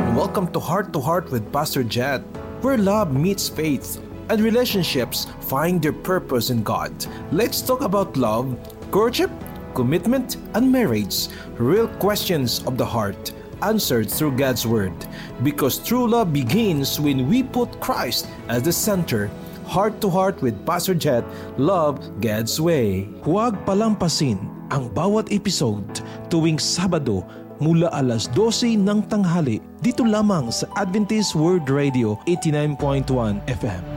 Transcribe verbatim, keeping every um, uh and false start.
and welcome to Heart to Heart with Pastor Jet, where love meets faith and relationships find their purpose in God. Let's talk about love, courtship, commitment, and marriage. Real questions of the heart, answered through God's Word. Because true love begins when we put Christ as the center. Heart to Heart with Pastor Jet, love God's way. Huwag palampasin ang bawat episode tuwing Sabado mula alas dose ng tanghali dito lamang sa Adventist World Radio eighty-nine point one F M.